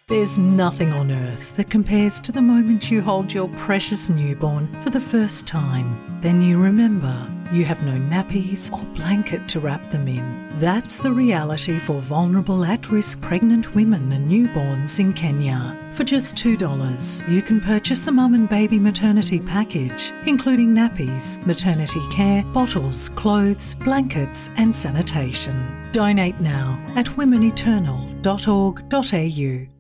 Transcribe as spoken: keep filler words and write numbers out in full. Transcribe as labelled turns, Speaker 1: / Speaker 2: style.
Speaker 1: There's nothing on earth that compares to the moment you hold your precious newborn for the first time. Then you remember you have no nappies or blanket to wrap them in. That's the reality for vulnerable at-risk pregnant women and newborns in Kenya. For just two dollars, you can purchase a mum and baby maternity package, including nappies, maternity care, bottles, clothes, blankets and sanitation. Donate now at women eternal dot org dot a u.